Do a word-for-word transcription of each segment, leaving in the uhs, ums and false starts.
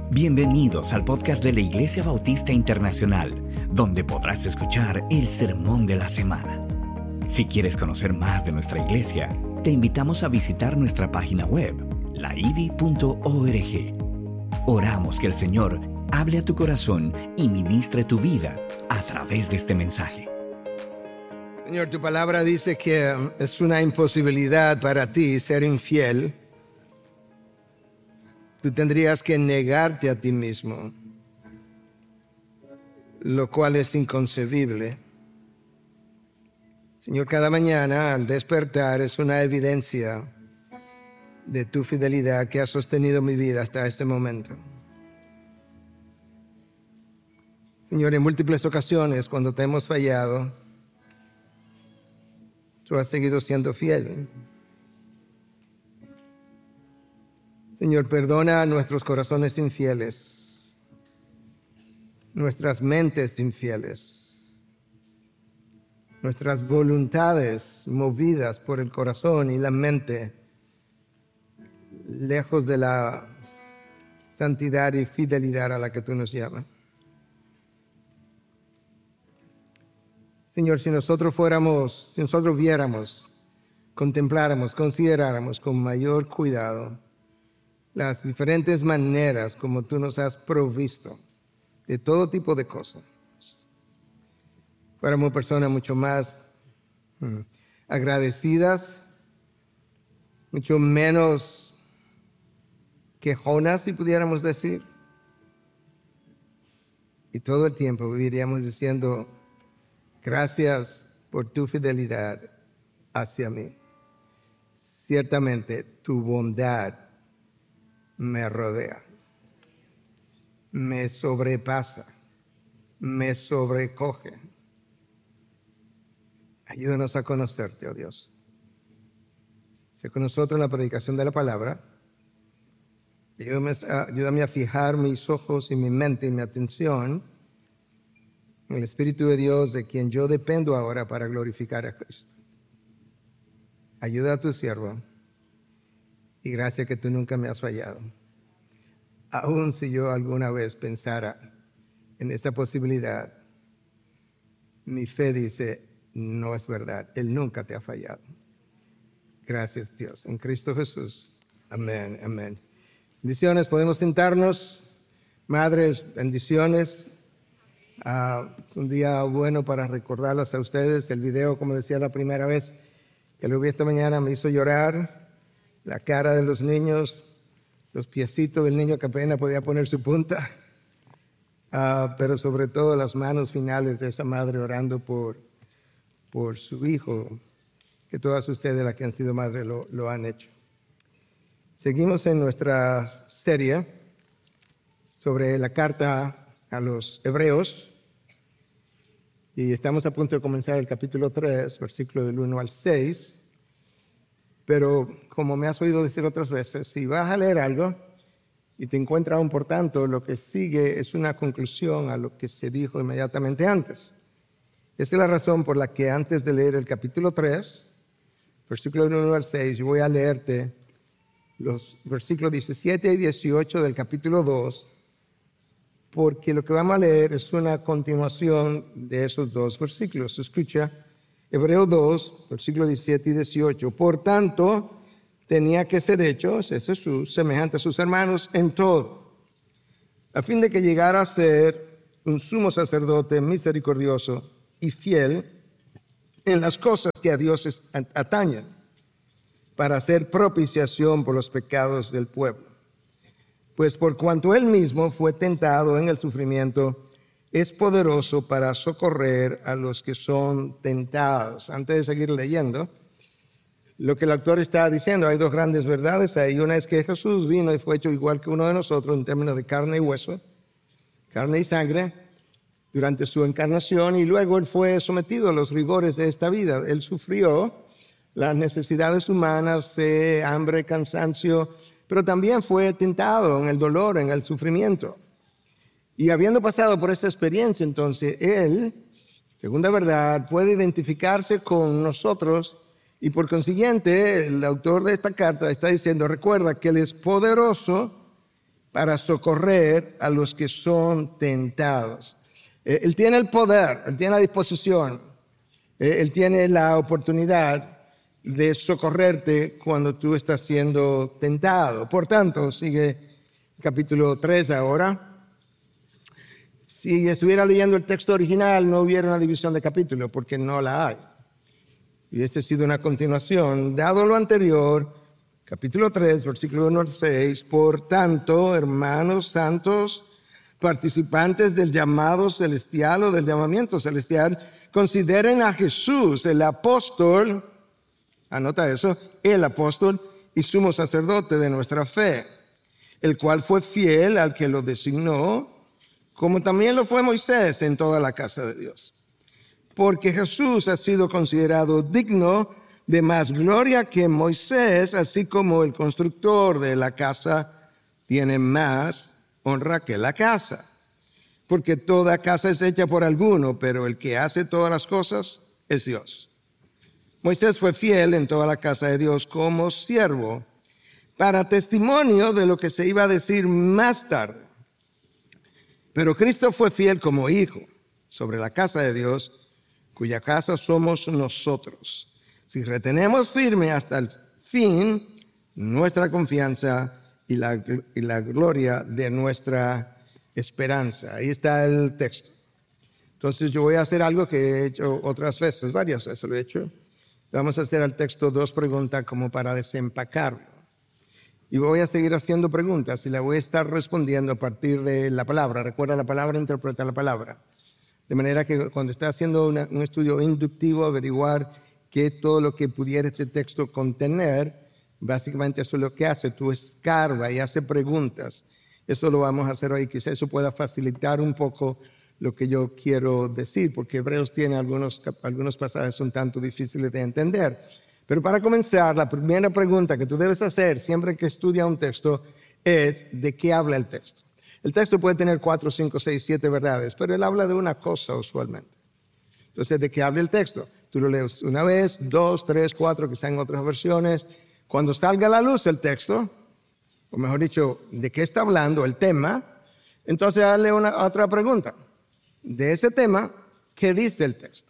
Bienvenidos al podcast de la Iglesia Bautista Internacional, donde podrás escuchar el sermón de la semana. Si quieres conocer más de nuestra iglesia, te invitamos a visitar nuestra página web, la i b i punto org. Oramos que el Señor hable a tu corazón y ministre tu vida a través de este mensaje. Señor, tu palabra dice que es una imposibilidad para ti ser infiel. Tú tendrías que negarte a ti mismo, lo cual es inconcebible. Señor, cada mañana al despertar es una evidencia de tu fidelidad que ha sostenido mi vida hasta este momento. Señor, en múltiples ocasiones cuando te hemos fallado, tú has seguido siendo fiel. Señor, perdona a nuestros corazones infieles, nuestras mentes infieles, nuestras voluntades movidas por el corazón y la mente, lejos de la santidad y fidelidad a la que tú nos llamas. Señor, si nosotros fuéramos, si nosotros viéramos, contempláramos, consideráramos con mayor cuidado las diferentes maneras como tú nos has provisto de todo tipo de cosas, fuéramos personas mucho más hmm, agradecidas, mucho menos quejonas, si pudiéramos decir, y todo el tiempo viviríamos diciendo: gracias por tu fidelidad hacia mí. Ciertamente tu bondad me rodea, me sobrepasa, me sobrecoge. Ayúdanos a conocerte, oh Dios. Sé con nosotros en la predicación de la palabra. Ayúdame a, ayúdame a fijar mis ojos y mi mente y mi atención en el Espíritu de Dios, de quien yo dependo ahora para glorificar a Cristo. Ayuda a tu siervo y gracias que tú nunca me has fallado. Aun si yo alguna vez pensara en esa posibilidad, mi fe dice: no es verdad, Él nunca te ha fallado. Gracias, Dios. En Cristo Jesús. Amén, amén. Bendiciones, podemos sentarnos. Madres, bendiciones. Uh, es un día bueno para recordarlos a ustedes. El video, como decía la primera vez que lo vi esta mañana, me hizo llorar. La cara de los niños, los piecitos del niño que apenas podía poner su punta, uh, pero sobre todo las manos finales de esa madre orando por, por su hijo, que todas ustedes, las que han sido madres, lo, lo han hecho. Seguimos en nuestra serie sobre la carta a los Hebreos y estamos a punto de comenzar el capítulo tres, versículo del uno al seis. Pero como me has oído decir otras veces, si vas a leer algo y te encuentras aún por tanto, lo que sigue es una conclusión a lo que se dijo inmediatamente antes. Esa es la razón por la que antes de leer el capítulo tres, versículo del uno al seis, yo voy a leerte los versículos diecisiete y dieciocho del capítulo dos, porque lo que vamos a leer es una continuación de esos dos versículos. Escucha, Hebreos dos, versículos diecisiete y dieciocho. Por tanto, tenía que ser hecho, ese es Jesús, semejante a sus hermanos en todo, a fin de que llegara a ser un sumo sacerdote misericordioso y fiel en las cosas que a Dios atañen, para hacer propiciación por los pecados del pueblo. Pues por cuanto él mismo fue tentado en el sufrimiento, es poderoso para socorrer a los que son tentados. Antes de seguir leyendo, lo que el autor está diciendo, hay dos grandes verdades ahí. Una es que Jesús vino y fue hecho igual que uno de nosotros en términos de carne y hueso, carne y sangre, durante su encarnación, y luego él fue sometido a los rigores de esta vida. Él sufrió las necesidades humanas de hambre, cansancio, pero también fue tentado en el dolor, en el sufrimiento. Y habiendo pasado por esta experiencia, entonces, él, segunda verdad, puede identificarse con nosotros y por consiguiente, el autor de esta carta está diciendo, recuerda que él es poderoso para socorrer a los que son tentados. Él tiene el poder, Él tiene la disposición, Él tiene la oportunidad de socorrerte cuando tú estás siendo tentado. Por tanto, sigue capítulo tres ahora. Si estuviera leyendo el texto original, no hubiera una división de capítulos, porque no la hay. Y esta ha sido una continuación. Dado lo anterior, capítulo tres, versículo uno al seis, por tanto, hermanos santos, participantes del llamado celestial o del llamamiento celestial, consideren a Jesús, el apóstol, anota eso, el apóstol y sumo sacerdote de nuestra fe, el cual fue fiel al que lo designó, como también lo fue Moisés en toda la casa de Dios. Porque Jesús ha sido considerado digno de más gloria que Moisés, así como el constructor de la casa tiene más honra que la casa. Porque toda casa es hecha por alguno, pero el que hace todas las cosas es Dios. Moisés fue fiel en toda la casa de Dios como siervo, para testimonio de lo que se iba a decir más tarde. Pero Cristo fue fiel como hijo sobre la casa de Dios, cuya casa somos nosotros. Si retenemos firme hasta el fin nuestra confianza y la, y la gloria de nuestra esperanza. Ahí está el texto. Entonces yo voy a hacer algo que he hecho otras veces, varias veces lo he hecho. Vamos a hacer al texto dos preguntas como para desempacarlo. Y voy a seguir haciendo preguntas y la voy a estar respondiendo a partir de la palabra. Recuerda, la palabra interpreta la palabra. De manera que cuando esté haciendo una, un estudio inductivo, averiguar qué todo lo que pudiera este texto contener, básicamente eso es lo que hace. Tú escarba y hace preguntas. Eso lo vamos a hacer hoy. Quizás eso pueda facilitar un poco lo que yo quiero decir, porque Hebreos tiene algunos, algunos pasajes un tanto difíciles de entender. Pero para comenzar, la primera pregunta que tú debes hacer siempre que estudia un texto es ¿de qué habla el texto? El texto puede tener cuatro, cinco, seis, siete verdades, pero él habla de una cosa usualmente. Entonces, ¿de qué habla el texto? Tú lo lees una vez, dos, tres, cuatro, quizá en otras versiones. Cuando salga a la luz el texto, o mejor dicho, ¿de qué está hablando el tema? Entonces, hazle una, otra pregunta. De ese tema, ¿qué dice el texto?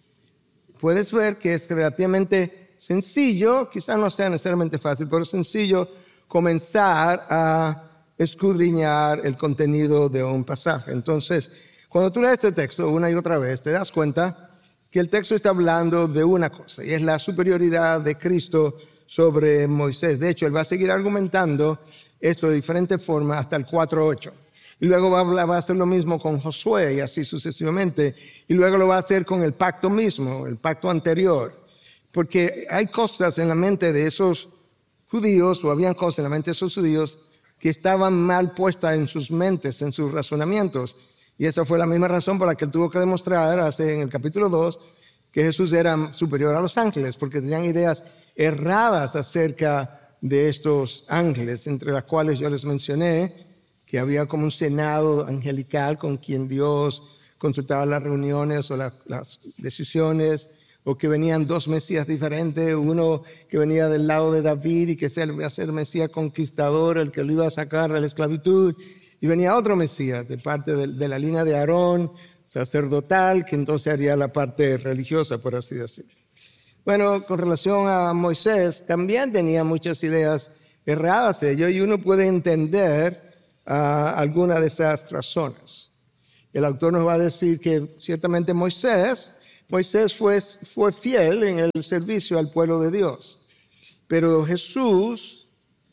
Puedes ver que es relativamente sencillo, quizás no sea necesariamente fácil, pero sencillo comenzar a escudriñar el contenido de un pasaje. Entonces, cuando tú lees este texto una y otra vez, te das cuenta que el texto está hablando de una cosa, y es la superioridad de Cristo sobre Moisés. De hecho, él va a seguir argumentando esto de diferentes formas hasta el cuatro ocho. Y luego va a, hablar, va a hacer lo mismo con Josué y así sucesivamente. Y luego lo va a hacer con el pacto mismo, el pacto anterior. Porque hay cosas en la mente de esos judíos, o habían cosas en la mente de esos judíos que estaban mal puestas en sus mentes, en sus razonamientos. Y esa fue la misma razón por la que él tuvo que demostrar hace, en el capítulo dos que Jesús era superior a los ángeles, porque tenían ideas erradas acerca de estos ángeles, entre las cuales yo les mencioné que había como un senado angelical con quien Dios consultaba las reuniones o la, las decisiones, o que venían dos Mesías diferentes, uno que venía del lado de David y que iba a ser el Mesías conquistador, el que lo iba a sacar de la esclavitud, y venía otro Mesías de parte de, de la línea de Aarón, sacerdotal, que entonces haría la parte religiosa, por así decirlo. Bueno, con relación a Moisés, también tenía muchas ideas erradas de ello, y uno puede entender Uh, alguna de esas razones. El autor nos va a decir que ciertamente Moisés, Moisés fue, fue fiel en el servicio al pueblo de Dios, pero Jesús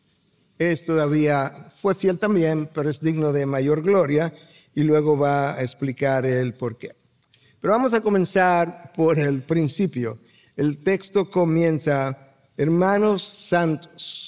es todavía, fue fiel también, pero es digno de mayor gloria, y luego va a explicar el por qué. Pero vamos a comenzar por el principio. El texto comienza, hermanos santos.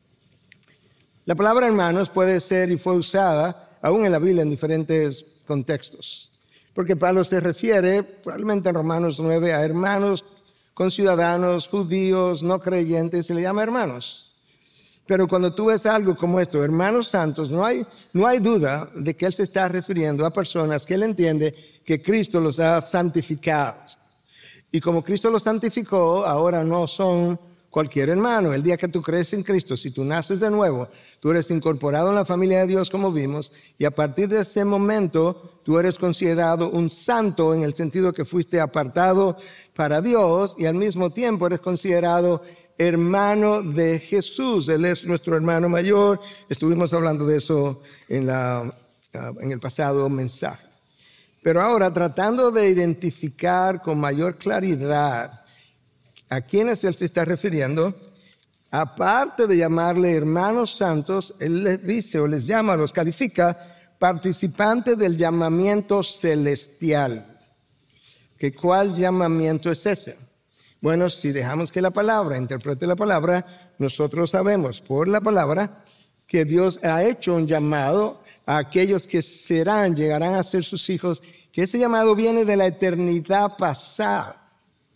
La palabra hermanos puede ser y fue usada aún en la Biblia en diferentes contextos. Porque Pablo se refiere, probablemente en Romanos nueve, a hermanos conciudadanos, judíos, no creyentes, se le llama hermanos. Pero cuando tú ves algo como esto, hermanos santos, no hay, no hay duda de que él se está refiriendo a personas que él entiende que Cristo los ha santificado. Y como Cristo los santificó, ahora no son cualquier hermano. El día que tú crees en Cristo, si tú naces de nuevo, tú eres incorporado en la familia de Dios, como vimos, y a partir de ese momento tú eres considerado un santo en el sentido que fuiste apartado para Dios, y al mismo tiempo eres considerado hermano de Jesús. Él es nuestro hermano mayor. Estuvimos hablando de eso en, la, en el pasado mensaje. Pero ahora, tratando de identificar con mayor claridad a quiénes él se está refiriendo, aparte de llamarle hermanos santos, él les dice o les llama, los califica participantes del llamamiento celestial. ¿Que cuál llamamiento es ese? Bueno, si dejamos que la palabra interprete la palabra, nosotros sabemos por la palabra que Dios ha hecho un llamado a aquellos que serán, llegarán a ser sus hijos, que ese llamado viene de la eternidad pasada.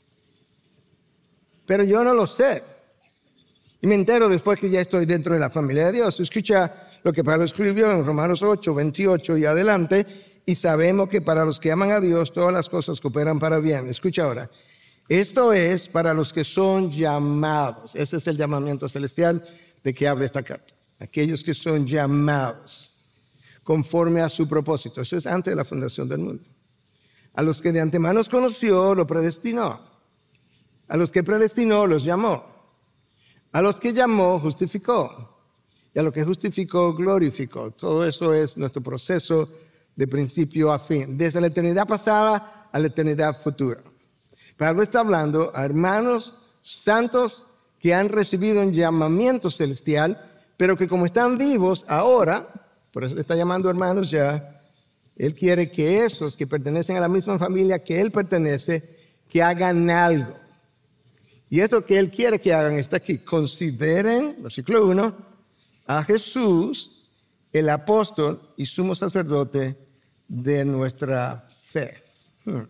Pero yo no lo sé. Y me entero después que ya estoy dentro de la familia de Dios. Escucha lo que Pablo escribió en Romanos ocho, veintiocho y adelante. Y sabemos que para los que aman a Dios, todas las cosas cooperan para bien. Escucha ahora. Esto es para los que son llamados. Ese es el llamamiento celestial de que habla esta carta. Aquellos que son llamados conforme a su propósito. Eso es antes de la fundación del mundo. A los que de antemano conoció, lo predestinó. A los que predestinó, los llamó. A los que llamó, justificó. Y a los que justificó, glorificó. Todo eso es nuestro proceso de principio a fin. Desde la eternidad pasada a la eternidad futura. Pablo está hablando a hermanos santos que han recibido un llamamiento celestial, pero que como están vivos ahora, por eso le está llamando hermanos ya, él quiere que esos que pertenecen a la misma familia que él pertenece, que hagan algo. Y eso que él quiere que hagan está aquí. Consideren, versículo uno, a Jesús, el apóstol y sumo sacerdote de nuestra fe. Hmm.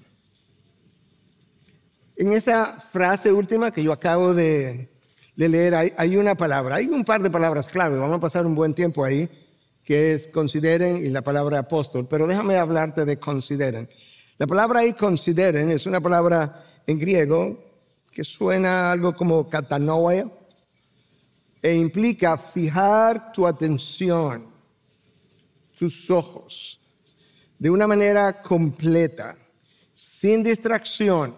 En esa frase última que yo acabo de, de leer hay, hay una palabra, hay un par de palabras clave, vamos a pasar un buen tiempo ahí, que es consideren y la palabra apóstol, pero déjame hablarte de consideren. La palabra ahí consideren es una palabra en griego que suena algo como katanoia e implica fijar tu atención, tus ojos, de una manera completa, sin distracción.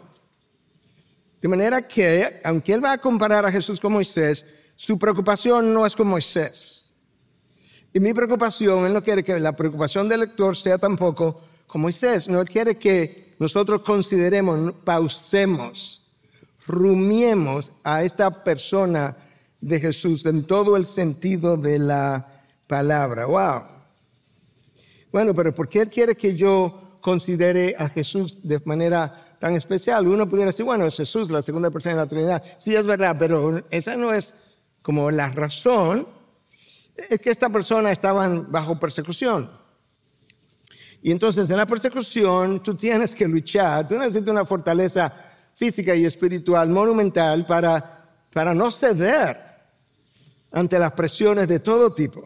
De manera que, aunque él va a comparar a Jesús con Moisés, su preocupación no es con Moisés. Y mi preocupación, él no quiere que la preocupación del lector sea tampoco con Moisés. No, él quiere que nosotros consideremos, pausemos, rumiemos a esta persona de Jesús en todo el sentido de la palabra. ¡Wow! Bueno, pero ¿por qué él quiere que yo considere a Jesús de manera tan especial? Uno pudiera decir, bueno, es Jesús, la segunda persona de la Trinidad. Sí, es verdad, pero esa no es como la razón. Es que esta persona estaba bajo persecución. Y entonces en la persecución tú tienes que luchar, tú necesitas una fortaleza física y espiritual monumental para, para no ceder ante las presiones de todo tipo.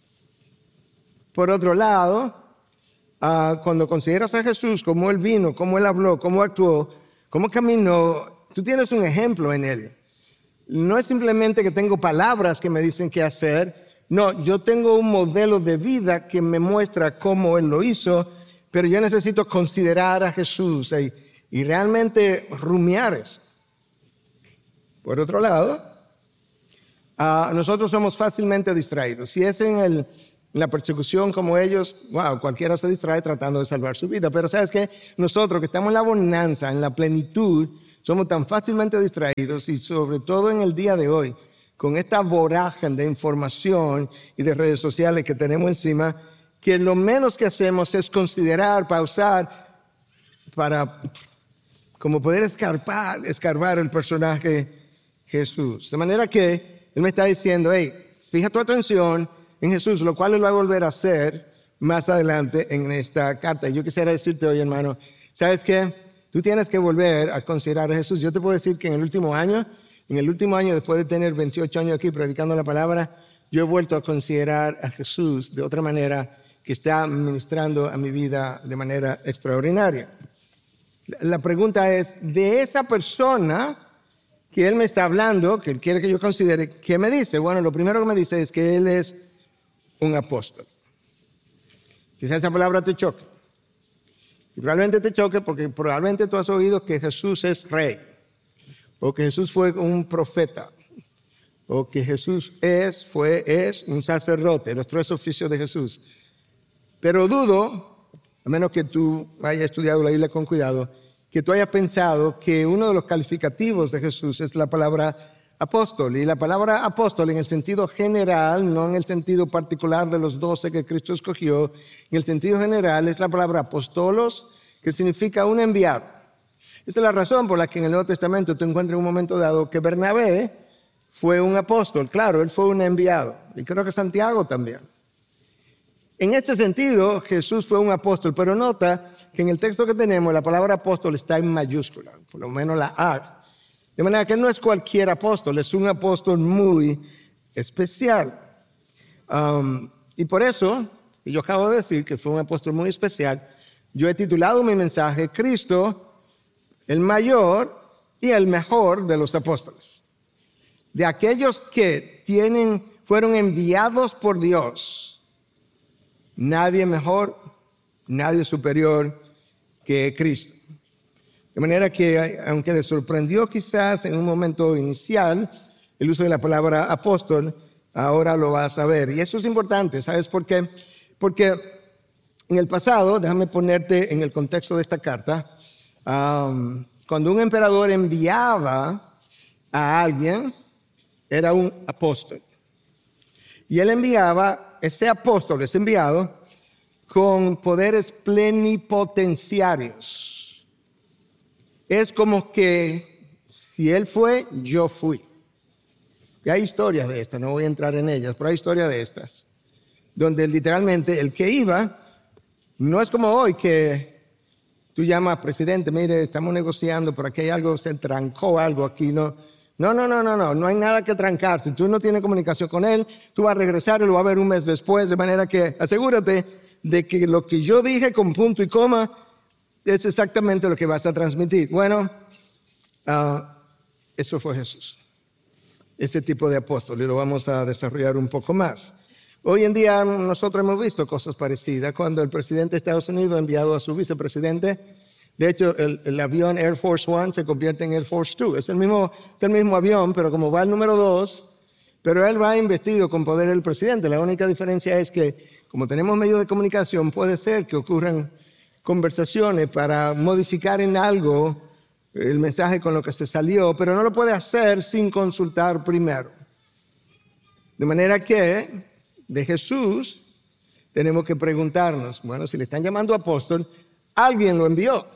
Por otro lado, Uh, cuando consideras a Jesús, cómo Él vino, cómo Él habló, cómo actuó, cómo caminó, tú tienes un ejemplo en Él. No es simplemente que tengo palabras que me dicen qué hacer. No, yo tengo un modelo de vida que me muestra cómo Él lo hizo, pero yo necesito considerar a Jesús y, y realmente rumiar eso. Por otro lado, uh, nosotros somos fácilmente distraídos. Si es en el... En la persecución como ellos, wow, cualquiera se distrae tratando de salvar su vida. Pero ¿sabes qué? Nosotros que estamos en la bonanza, en la plenitud, somos tan fácilmente distraídos y sobre todo en el día de hoy, con esta vorágine de información y de redes sociales que tenemos encima, que lo menos que hacemos es considerar, pausar, para como poder escarbar, escarbar el personaje Jesús. De manera que Él me está diciendo, hey, fija tu atención en Jesús, lo cual Él va a volver a hacer más adelante en esta carta. Y yo quisiera decirte hoy, hermano, ¿sabes qué? Tú tienes que volver a considerar a Jesús. Yo te puedo decir que en el último año, en el último año, después de tener veintiocho años aquí predicando la palabra, yo he vuelto a considerar a Jesús de otra manera que está ministrando a mi vida de manera extraordinaria. La pregunta es, de esa persona que Él me está hablando, que Él quiere que yo considere, ¿qué me dice? Bueno, lo primero que me dice es que Él es un apóstol. Quizás esa palabra te choque. Y probablemente te choque porque probablemente tú has oído que Jesús es rey, o que Jesús fue un profeta, o que Jesús es, fue, es un sacerdote, los tres oficios de Jesús. Pero dudo, a menos que tú hayas estudiado la Biblia con cuidado, que tú hayas pensado que uno de los calificativos de Jesús es la palabra apóstol. Y la palabra apóstol en el sentido general, no en el sentido particular de los doce que Cristo escogió, en el sentido general es la palabra apostolos, que significa un enviado. Esa es la razón por la que en el Nuevo Testamento tú encuentras en un momento dado que Bernabé fue un apóstol. Claro, él fue un enviado. Y creo que Santiago también. En este sentido, Jesús fue un apóstol, pero nota que en el texto que tenemos la palabra apóstol está en mayúscula, por lo menos la A. De manera que no es cualquier apóstol, es un apóstol muy especial. Um, y por eso, y yo acabo de decir que fue un apóstol muy especial, yo he titulado mi mensaje, Cristo, el mayor y el mejor de los apóstoles. De aquellos que tienen, fueron enviados por Dios. Nadie mejor, nadie superior que Cristo. De manera que, aunque le sorprendió quizás en un momento inicial el uso de la palabra apóstol, ahora lo vas a ver. Y eso es importante, ¿sabes por qué? Porque en el pasado, déjame ponerte en el contexto de esta carta, um, cuando un emperador enviaba a alguien, era un apóstol. Y él enviaba, ese apóstol, ese enviado, con poderes plenipotenciarios. Es como que si él fue, yo fui. Y hay historias de estas, no voy a entrar en ellas, pero hay historias de estas, donde literalmente el que iba, no es como hoy que tú llamas, presidente, mire, estamos negociando, por aquí hay algo, se trancó algo aquí, no. No, no, no, no, no, no hay nada que trancar. Si tú no tienes comunicación con él, tú vas a regresar y lo vas a ver un mes después, de manera que asegúrate de que lo que yo dije con punto y coma es exactamente lo que vas a transmitir. Bueno, uh, eso fue Jesús. Este tipo de apóstol, y lo vamos a desarrollar un poco más. Hoy en día nosotros hemos visto cosas parecidas. Cuando el presidente de Estados Unidos ha enviado a su vicepresidente, de hecho, el, el avión Air Force One se convierte en Air Force Two. Es el mismo, es el mismo avión, pero como va el número dos, pero él va investido con poder del presidente. La única diferencia es que, como tenemos medios de comunicación, puede ser que ocurran conversaciones para modificar en algo el mensaje con lo que se salió, pero no lo puede hacer sin consultar primero. De manera que, de Jesús, tenemos que preguntarnos, bueno, si le están llamando apóstol, alguien lo envió.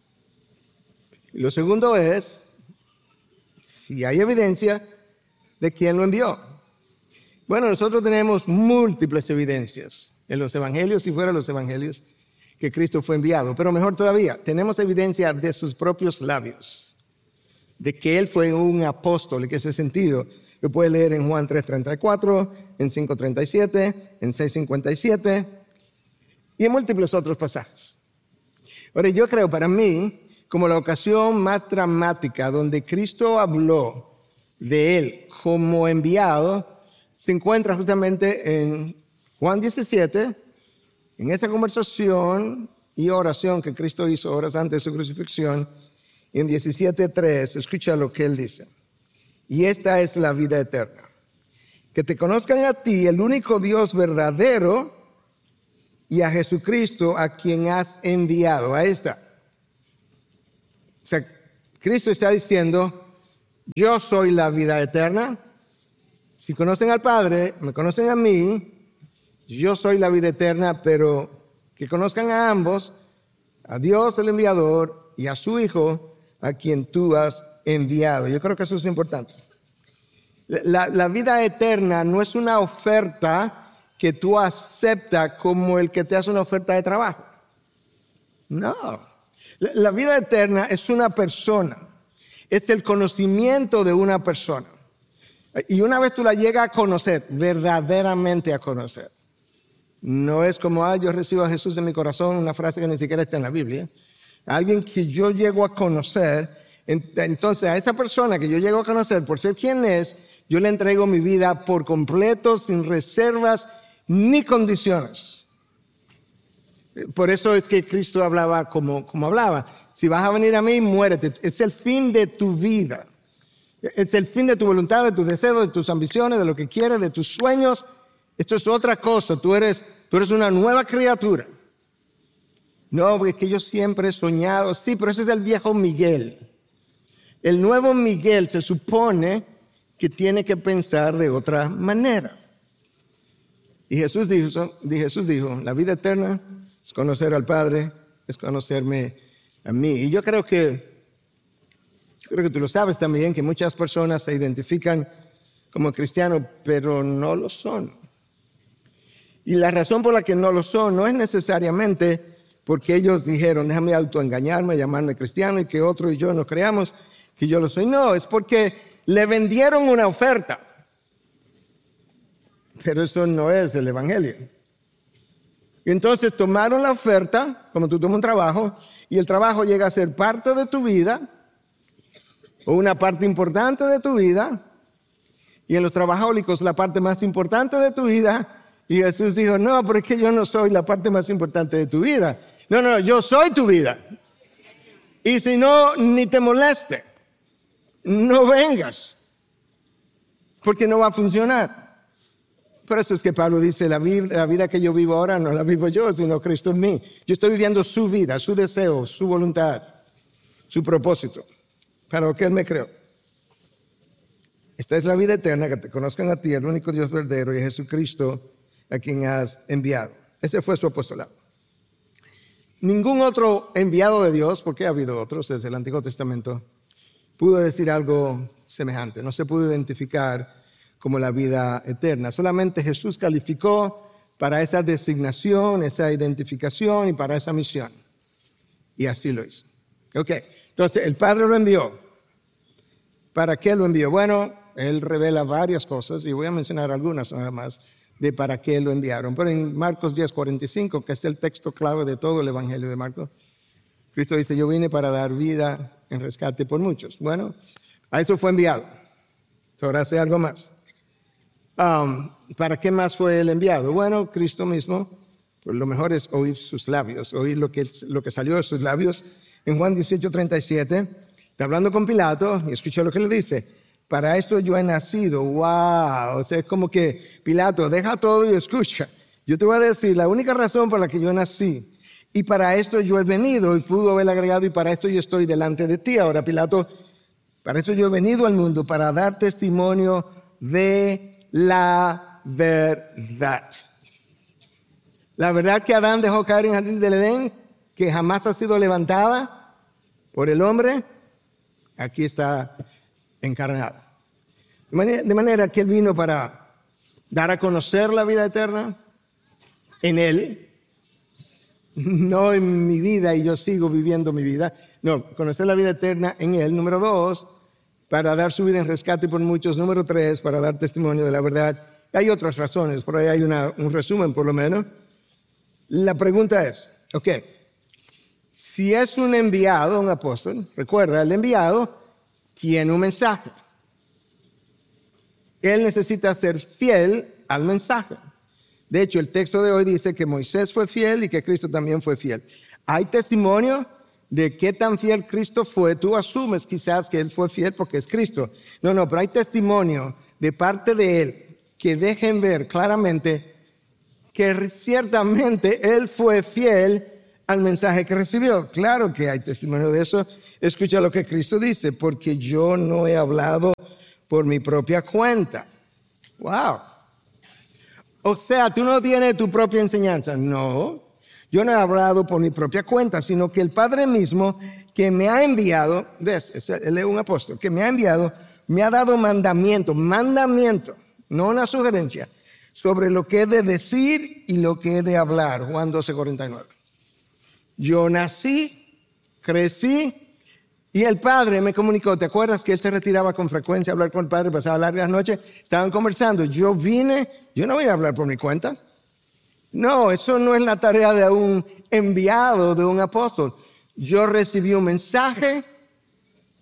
Y lo segundo es, si hay evidencia de quién lo envió. Bueno, nosotros tenemos múltiples evidencias en los evangelios y fuera de los evangelios que Cristo fue enviado. Pero mejor todavía, tenemos evidencia de sus propios labios, de que Él fue un apóstol. ¿En qué sentido? Lo puede leer en Juan tres treinta y cuatro, en cinco treinta y siete, en seis cincuenta y siete y en múltiples otros pasajes. Ahora, yo creo, para mí, como la ocasión más dramática donde Cristo habló de Él como enviado, se encuentra justamente en Juan diecisiete, en esa conversación y oración que Cristo hizo horas antes de su crucifixión, en diecisiete tres, escucha lo que Él dice. Y esta es la vida eterna, que te conozcan a ti, el único Dios verdadero, y a Jesucristo, a quien has enviado. Ahí está. O sea, Cristo está diciendo, yo soy la vida eterna. Si conocen al Padre, me conocen a mí, yo soy la vida eterna, pero que conozcan a ambos, a Dios el enviador y a su Hijo, a quien tú has enviado. Yo creo que eso es importante. La, la vida eterna no es una oferta que tú aceptas como el que te hace una oferta de trabajo. No. La, la vida eterna es una persona. Es el conocimiento de una persona. Y una vez tú la llegas a conocer, verdaderamente a conocer. No es como, ah, yo recibo a Jesús en mi corazón, una frase que ni siquiera está en la Biblia. Alguien que yo llego a conocer, Entonces a esa persona que yo llego a conocer por ser quien es, yo le entrego mi vida por completo, sin reservas ni condiciones. Por eso es que Cristo hablaba como, como hablaba. Si vas a venir a mí, muérete. Es el fin de tu vida. Es el fin de tu voluntad, de tus deseos, de tus ambiciones, de lo que quieres, de tus sueños. Esto es otra cosa. Tú eres, tú eres una nueva criatura. No, porque es que yo siempre he soñado. Sí, pero ese es el viejo Miguel. El nuevo Miguel se supone que tiene que pensar de otra manera. Y Jesús dijo, Jesús dijo, la vida eterna es conocer al Padre, es conocerme a mí. Y yo creo que, yo creo que tú lo sabes también, que muchas personas se identifican como cristianos, pero no lo son. Y la razón por la que no lo son no es necesariamente porque ellos dijeron, déjame autoengañarme, llamarme cristiano y que otro y yo no creamos que yo lo soy. No, es porque le vendieron una oferta. Pero eso no es el evangelio. Y entonces tomaron la oferta, como tú tomas un trabajo, y el trabajo llega a ser parte de tu vida, o una parte importante de tu vida, y en los trabajólicos la parte más importante de tu vida, y Jesús dijo, no, pero es que yo no soy la parte más importante de tu vida. No, no, yo soy tu vida. Y si no, ni te moleste. No vengas. Porque no va a funcionar. Por eso es que Pablo dice, la vida, la vida que yo vivo ahora no la vivo yo, sino Cristo en mí. Yo estoy viviendo su vida, su deseo, su voluntad, su propósito. Para lo que Él me creó. Esta es la vida eterna, que te conozcan a ti, el único Dios verdadero, y a Jesucristo a quien has enviado. Ese fue su apostolado. Ningún otro enviado de Dios, porque ha habido otros desde el Antiguo Testamento, pudo decir algo semejante. No se pudo identificar como la vida eterna. Solamente Jesús calificó para esa designación, esa identificación y para esa misión. Y así lo hizo. Ok, entonces el Padre lo envió. ¿Para qué lo envió? Bueno, Él revela varias cosas y voy a mencionar algunas nada más de para qué lo enviaron. Pero en Marcos diez cuarenta y cinco, que es el texto clave de todo el Evangelio de Marcos, Cristo dice, yo vine para dar vida en rescate por muchos. Bueno, a eso fue enviado. Ahora hace algo más. Um, ¿Para qué más fue el enviado? Bueno, Cristo mismo, pues lo mejor es oír sus labios, oír lo que, lo que salió de sus labios. En Juan dieciocho treinta y siete, está hablando con Pilato y escucha lo que le dice. Para esto yo he nacido. Wow. O sea, es como que Pilato, deja todo y escucha. Yo te voy a decir la única razón por la que yo nací. Y para esto yo he venido, y pudo haber agregado, y para esto yo estoy delante de ti. Ahora, Pilato, para esto yo he venido al mundo, para dar testimonio de la verdad. La verdad que Adán dejó caer en el jardín del Edén, que jamás ha sido levantada por el hombre, aquí está encarnada. De manera, de manera que Él vino para dar a conocer la vida eterna en Él, no en mi vida y yo sigo viviendo mi vida. No, conocer la vida eterna en Él. Número dos, para dar su vida en rescate por muchos. Número tres, para dar testimonio de la verdad. Hay otras razones, por ahí hay una, un resumen por lo menos. La pregunta es, ok, si es un enviado, un apóstol, recuerda, el enviado tiene un mensaje. Él necesita ser fiel al mensaje. De hecho, el texto de hoy dice que Moisés fue fiel y que Cristo también fue fiel. ¿Hay testimonio de qué tan fiel Cristo fue? Tú asumes quizás que Él fue fiel porque es Cristo. No, no, pero hay testimonio de parte de Él que dejen ver claramente que ciertamente Él fue fiel al mensaje que recibió. Claro que hay testimonio de eso. Escucha lo que Cristo dice, porque yo no he hablado por mi propia cuenta. Wow. O sea, tú no tienes tu propia enseñanza. No, yo no he hablado por mi propia cuenta, sino que el Padre mismo que me ha enviado, ves, él es un apóstol, que me ha enviado, me ha dado mandamiento, mandamiento, no una sugerencia, sobre lo que he de decir y lo que he de hablar. Juan doce cuarenta y nueve. Yo nací, crecí, y el Padre me comunicó. ¿Te acuerdas que Él se retiraba con frecuencia a hablar con el Padre? Pasaba largas noches, estaban conversando. Yo vine, yo no vine a hablar por mi cuenta. No, eso no es la tarea de un enviado, de un apóstol. Yo recibí un mensaje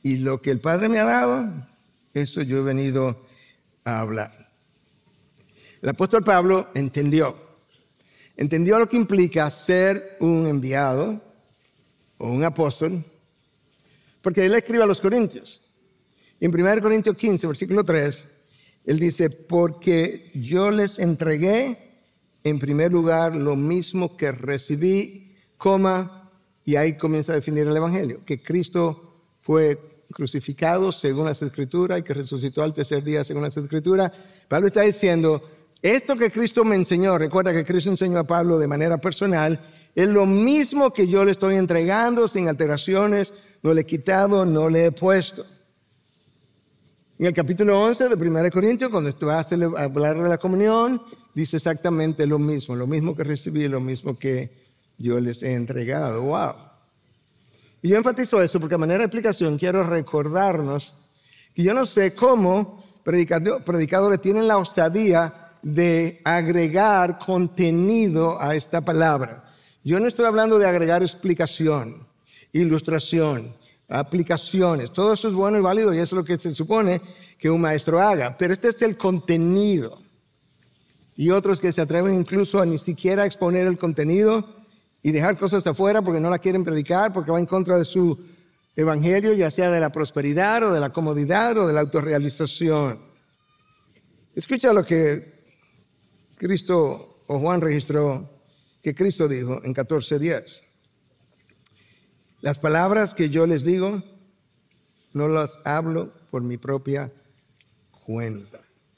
y lo que el Padre me ha dado, eso yo he venido a hablar. El apóstol Pablo entendió, entendió lo que implica ser un enviado o un apóstol, porque él escribe a los Corintios. En primera Corintios quince, versículo tres, él dice, porque yo les entregué en primer lugar lo mismo que recibí, coma, y ahí comienza a definir el Evangelio, que Cristo fue crucificado según las Escrituras y que resucitó al tercer día según las Escrituras. Pablo está diciendo, esto que Cristo me enseñó, recuerda que Cristo enseñó a Pablo de manera personal, es lo mismo que yo le estoy entregando sin alteraciones, no le he quitado, no le he puesto. En el capítulo once de primera Corintios, cuando va a hablar de la comunión, dice exactamente lo mismo, lo mismo que recibí, lo mismo que yo les he entregado. ¡Wow! Y yo enfatizo eso porque a manera de explicación quiero recordarnos que yo no sé cómo predicadores tienen la osadía de agregar contenido a esta palabra. Yo no estoy hablando de agregar explicación, ilustración, aplicaciones. Todo eso es bueno y válido y eso es lo que se supone que un maestro haga. Pero este es el contenido. Y otros que se atreven incluso a ni siquiera exponer el contenido y dejar cosas afuera porque no la quieren predicar, porque va en contra de su evangelio, ya sea de la prosperidad o de la comodidad o de la autorrealización. Escucha lo que Cristo o Juan registró, que Cristo dijo en catorce diez. Las palabras que yo les digo, no las hablo por mi propia cuenta.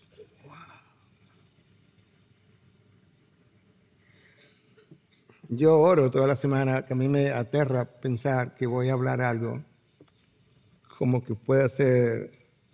Yo oro toda la semana, que a mí me aterra pensar que voy a hablar algo como que pueda ser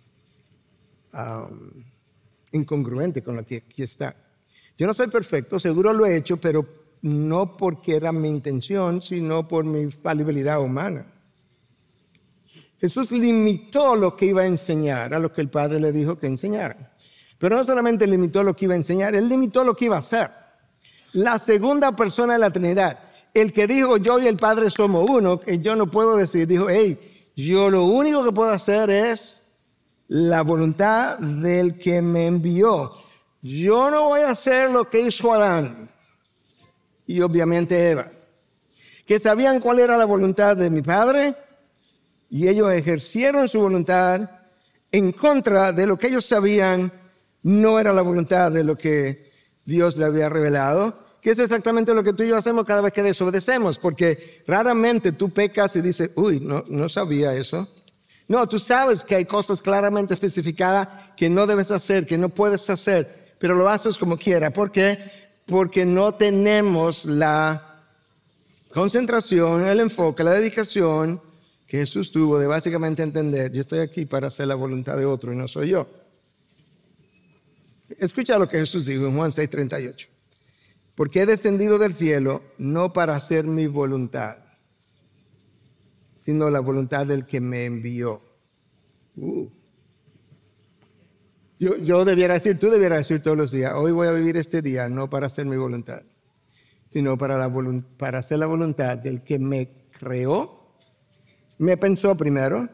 um, incongruente con lo que aquí está. Yo no soy perfecto, seguro lo he hecho, pero no porque era mi intención, sino por mi falibilidad humana. Jesús limitó lo que iba a enseñar a lo que el Padre le dijo que enseñara. Pero no solamente limitó lo que iba a enseñar, Él limitó lo que iba a hacer. La segunda persona de la Trinidad, el que dijo yo y el Padre somos uno, que yo no puedo decir, dijo, hey, yo lo único que puedo hacer es la voluntad del que me envió. Yo no voy a hacer lo que hizo Adán y obviamente Eva, que sabían cuál era la voluntad de mi Padre y ellos ejercieron su voluntad en contra de lo que ellos sabían no era la voluntad de lo que Dios le había revelado, que es exactamente lo que tú y yo hacemos cada vez que desobedecemos, porque raramente tú pecas y dices, uy, no, no sabía eso. No, tú sabes que hay cosas claramente especificadas que no debes hacer, que no puedes hacer, pero lo haces como quiera. ¿Por qué? Porque no tenemos la concentración, el enfoque, la dedicación que Jesús tuvo de básicamente entender, yo estoy aquí para hacer la voluntad de otro y no soy yo. Escucha lo que Jesús dijo en Juan seis treinta y ocho. Porque he descendido del cielo no para hacer mi voluntad, sino la voluntad del que me envió. Uh. Yo, yo debiera decir, tú debieras decir todos los días, hoy voy a vivir este día no para hacer mi voluntad, sino para, la volunt- para hacer la voluntad del que me creó, me pensó primero,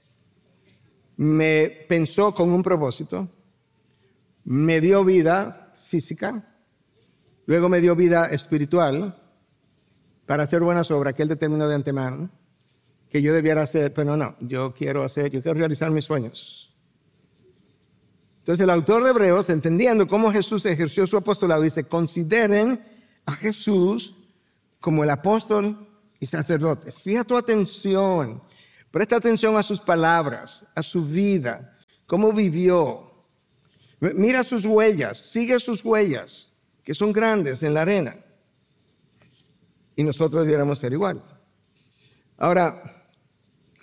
me pensó con un propósito, me dio vida física, luego me dio vida espiritual para hacer buenas obras que Él determinó de antemano que yo debiera hacer, pero no, yo quiero hacer, yo quiero realizar mis sueños. Entonces el autor de Hebreos, entendiendo cómo Jesús ejerció su apostolado, dice, consideren a Jesús como el apóstol y sacerdote. Fija tu atención, presta atención a sus palabras, a su vida, cómo vivió. Mira sus huellas, sigue sus huellas, que son grandes en la arena. Y nosotros debiéramos ser igual. Ahora,